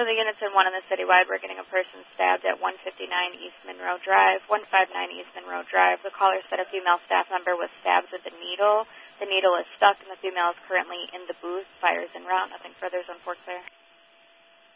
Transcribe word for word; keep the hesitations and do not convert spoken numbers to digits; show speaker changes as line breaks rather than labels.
So the units in one in the citywide, we're getting a person stabbed at one fifty-nine East Monroe Drive, one fifty-nine East Monroe Drive. The caller said a female staff member was stabbed with a needle. The needle is stuck, and the female is currently in the booth. Fire is en route. Nothing further is on Fort Claire.